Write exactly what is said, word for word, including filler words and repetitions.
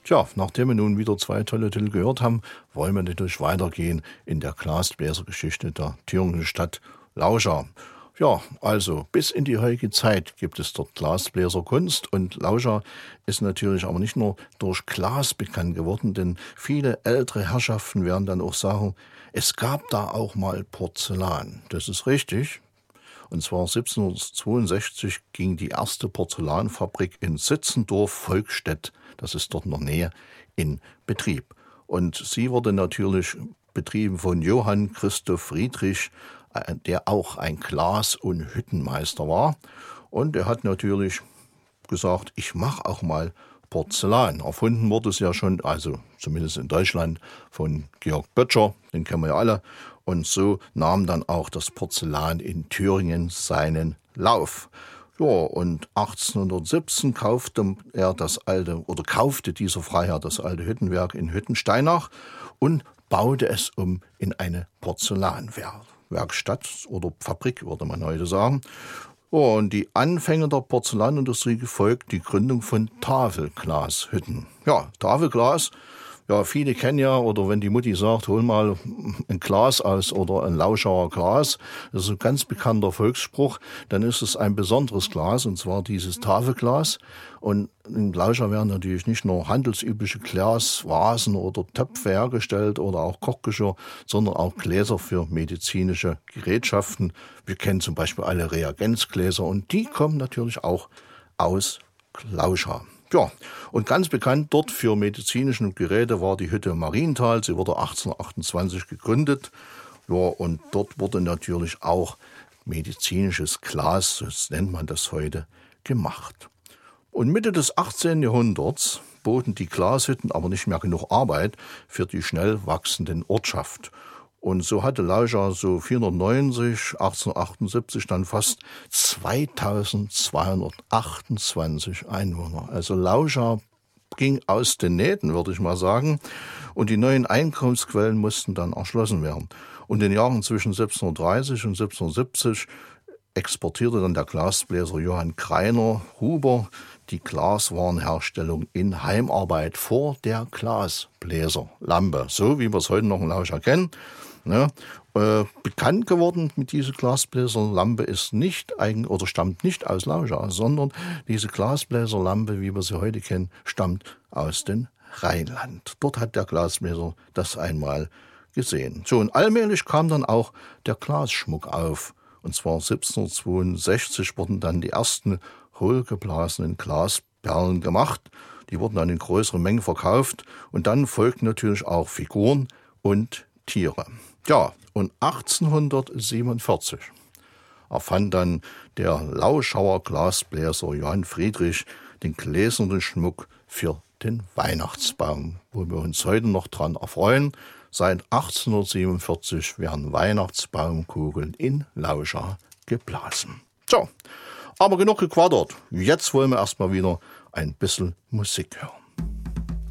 Tja, nachdem wir nun wieder zwei tolle Titel gehört haben, wollen wir natürlich weitergehen in der Glasbläsergeschichte der thüringischen Stadt Lauscha. Ja, also bis in die heutige Zeit gibt es dort Glasbläserkunst und Lauscha ist natürlich aber nicht nur durch Glas bekannt geworden, denn viele ältere Herrschaften werden dann auch sagen, es gab da auch mal Porzellan. Das ist richtig. Und zwar siebzehnhundertzweiundsechzig ging die erste Porzellanfabrik in Sitzendorf-Volkstedt, das ist dort in der Nähe, in Betrieb. Und sie wurde natürlich betrieben von Johann Christoph Friedrich, der auch ein Glas- und Hüttenmeister war. Und er hat natürlich gesagt, ich mache auch mal Porzellan. Erfunden wurde es ja schon, also zumindest in Deutschland, von Georg Böttcher, den kennen wir ja alle. Und so nahm dann auch das Porzellan in Thüringen seinen Lauf. Ja, und achtzehnhundertsiebzehn kaufte er das alte, oder kaufte dieser Freiherr das alte Hüttenwerk in Hüttensteinach und baute es um in eine Porzellanwerkstatt oder Fabrik, würde man heute sagen. Oh, und die Anfänge der Porzellanindustrie gefolgt die Gründung von Tafelglashütten. Ja, Tafelglas, ja, viele kennen ja, oder wenn die Mutti sagt, hol mal ein Glas aus oder ein Lauschauer Glas, das ist ein ganz bekannter Volksspruch, dann ist es ein besonderes Glas, und zwar dieses Tafelglas. Und in Lauscha werden natürlich nicht nur handelsübliche Glasvasen oder Töpfe hergestellt oder auch Kochgeschirr, sondern auch Gläser für medizinische Gerätschaften. Wir kennen zum Beispiel alle Reagenzgläser und die kommen natürlich auch aus Lauscha. Ja, und ganz bekannt dort für medizinische Geräte war die Hütte Marienthal. Sie wurde achtzehnhundertachtundzwanzig gegründet. Ja, und dort wurde natürlich auch medizinisches Glas, so nennt man das heute, gemacht. Und Mitte des achtzehnten Jahrhunderts boten die Glashütten aber nicht mehr genug Arbeit für die schnell wachsenden Ortschaft. Und so hatte Lauscha so vierhundertneunzig, achtzehnhundertachtundsiebzig dann fast zweitausendzweihundertachtundzwanzig Einwohner. Also Lauscha ging aus den Nähten, würde ich mal sagen. Und die neuen Einkommensquellen mussten dann erschlossen werden. Und in den Jahren zwischen siebzehnhundertdreißig und siebzehnhundertsiebzig exportierte dann der Glasbläser Johann Greiner Huber die Glaswarenherstellung in Heimarbeit vor der Glasbläserlampe. So wie wir es heute noch in Lauscha kennen. Ne? Äh, bekannt geworden mit dieser Glasbläserlampe ist nicht eigen, oder stammt nicht aus Lauscha, sondern diese Glasbläserlampe, wie wir sie heute kennen, stammt aus dem Rheinland. Dort hat der Glasbläser das einmal gesehen. So, und allmählich kam dann auch der Glasschmuck auf. Und zwar siebzehnhundertzweiundsechzig wurden dann die ersten hohlgeblasenen Glasperlen gemacht. Die wurden dann in größeren Mengen verkauft. Und dann folgten natürlich auch Figuren und Tiere. Ja, und achtzehnhundertsiebenundvierzig erfand dann der Lauschauer Glasbläser Johann Friedrich den gläsernen Schmuck für den Weihnachtsbaum, wo wir uns heute noch dran erfreuen. Seit achtzehnhundertsiebenundvierzig werden Weihnachtsbaumkugeln in Lauscha geblasen. So, aber genug gequaddert. Jetzt wollen wir erstmal wieder ein bisschen Musik hören.